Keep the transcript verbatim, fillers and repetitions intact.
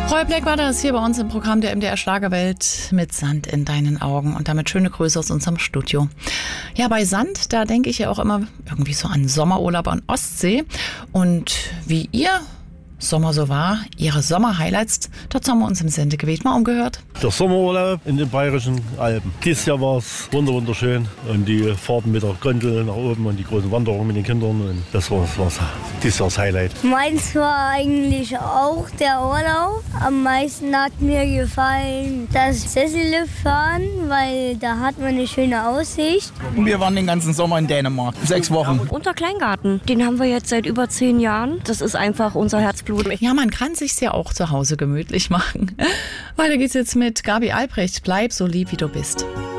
Roy Black war das hier bei uns im Programm der M D R Schlagerwelt mit Sand in deinen Augen und damit schöne Grüße aus unserem Studio. Ja, bei Sand, da denke ich ja auch immer irgendwie so an Sommerurlaub an Ostsee und wie ihr Sommer so war, ihre Sommer-Highlights, dazu haben wir uns im Sendegebiet mal umgehört. Der Sommerurlaub in den Bayerischen Alpen. Dieses Jahr war es wunderschön und die Fahrten mit der Gondel nach oben und die großen Wanderungen mit den Kindern und das war, das war dieses Jahr das Highlight. Meins war eigentlich auch der Urlaub. Am meisten hat mir gefallen das Sesselliftfahren, weil da hat man eine schöne Aussicht. Wir waren den ganzen Sommer in Dänemark, sechs Wochen. Unter Kleingarten, den haben wir jetzt seit über zehn Jahren. Das ist einfach unser Herzblut. Ja, man kann sich's ja auch zu Hause gemütlich machen. Weiter geht's jetzt mit Gabi Albrecht. Bleib so lieb, wie du bist.